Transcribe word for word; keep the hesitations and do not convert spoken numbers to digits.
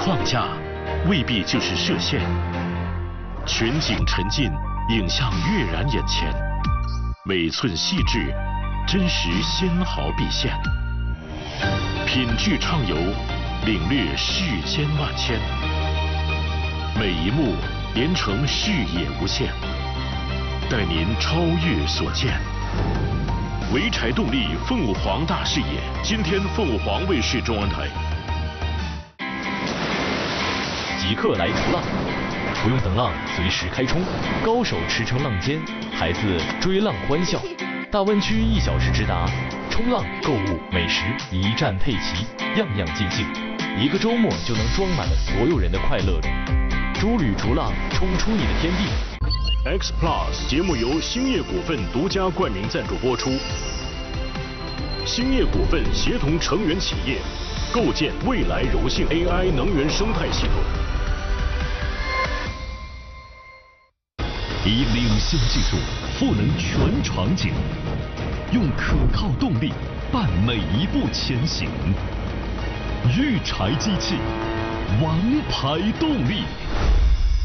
框架未必就是射线，全景沉浸，影像跃然眼前，每寸细致，真实纤毫毕现，品质畅游，领略世间万千，每一幕连成视野无限，带您超越所见。潍柴动力凤凰大视野，今天凤凰卫视中文台。 即刻来逐浪，不用等浪，随时开冲，高手驰骋浪尖，孩子追浪欢笑，大湾区一小时直达，冲浪、购物、美食一站配齐，样样尽兴，一个周末就能装满了所有人的快乐里。诸旅逐浪，冲出你的天地。 X Plus 节目由兴业股份独家冠名赞助播出。兴业股份协同成员企业，构建未来柔性 A I 能源生态系统， 以领先技术赋能全场景，用可靠动力伴每一步前行。昱柴机器，王牌动力。